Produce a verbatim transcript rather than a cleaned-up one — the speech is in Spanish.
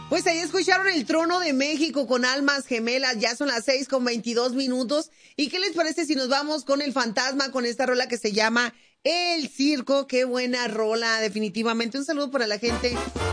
Pues ahí escucharon El Trono de México con Almas Gemelas. Ya son las seis con veintidós minutos. ¿Y qué les parece si nos vamos con El Fantasma, con esta rola que se llama El Circo? Qué buena rola, definitivamente. Un saludo para la gente